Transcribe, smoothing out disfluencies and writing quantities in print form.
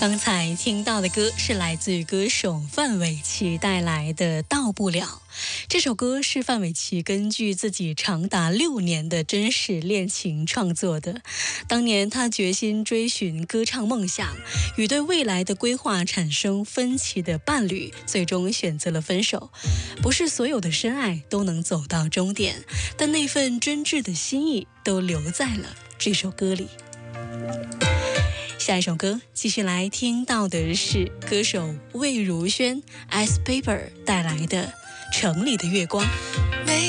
刚才听到的歌是来自于歌手范玮琪带来的《到不了》。这首歌是范玮琪根据自己长达6年的真实恋情创作的。当年他决心追寻歌唱梦想，与对未来的规划产生分歧的伴侣，最终选择了分手。不是所有的深爱都能走到终点，但那份真挚的心意都留在了这首歌里。下一首歌继续来听到的是歌手魏如萱 Ice Paper 带来的《城里的月光》。